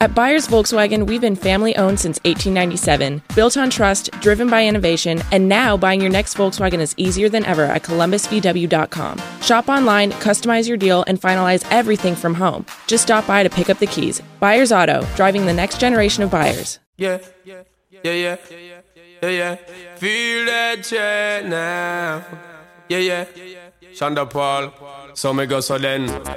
At Byers Volkswagen, we've been family-owned since 1897, built on trust, driven by innovation, and now buying your next Volkswagen is easier than ever at columbusvw.com. Shop online, customize your deal, and finalize everything from home. Just stop by to pick up the keys. Byers Auto, driving the next generation of buyers. Yeah. Feel that check now. Yeah. Shonda Paul, so me go so then.